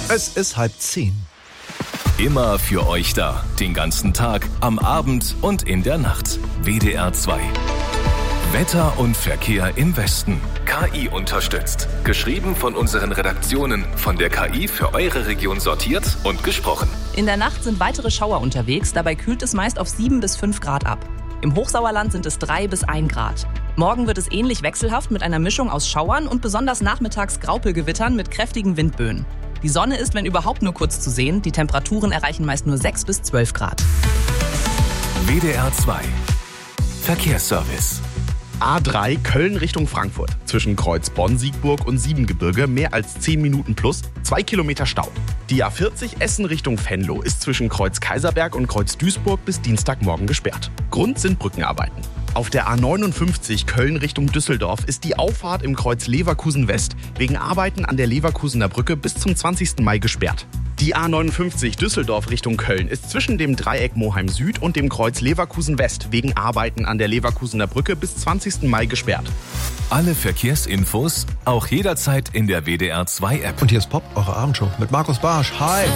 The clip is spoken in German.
Es ist 9:30. Immer für euch da. Den ganzen Tag, am Abend und in der Nacht. WDR 2. Wetter und Verkehr im Westen. KI unterstützt. Geschrieben von unseren Redaktionen. Von der KI für eure Region sortiert und gesprochen. In der Nacht sind weitere Schauer unterwegs. Dabei kühlt es meist auf 7 bis 5 Grad ab. Im Hochsauerland sind es 3 bis 1 Grad. Morgen wird es ähnlich wechselhaft mit einer Mischung aus Schauern und besonders nachmittags Graupelgewittern mit kräftigen Windböen. Die Sonne ist, wenn überhaupt, nur kurz zu sehen. Die Temperaturen erreichen meist nur 6 bis 12 Grad. WDR 2. Verkehrsservice. A3 Köln Richtung Frankfurt. Zwischen Kreuz Bonn-Siegburg und Siebengebirge mehr als 10 Minuten plus, 2 Kilometer Stau. Die A40 Essen Richtung Venlo ist zwischen Kreuz Kaiserberg und Kreuz Duisburg bis Dienstagmorgen gesperrt. Grund sind Brückenarbeiten. Auf der A59 Köln Richtung Düsseldorf ist die Auffahrt im Kreuz Leverkusen West wegen Arbeiten an der Leverkusener Brücke bis zum 20. Mai gesperrt. Die A59 Düsseldorf Richtung Köln ist zwischen dem Dreieck Moheim Süd und dem Kreuz Leverkusen West wegen Arbeiten an der Leverkusener Brücke bis 20. Mai gesperrt. Alle Verkehrsinfos auch jederzeit in der WDR 2 App. Und hier ist Pop, eure Abendshow mit Markus Barsch. Hi!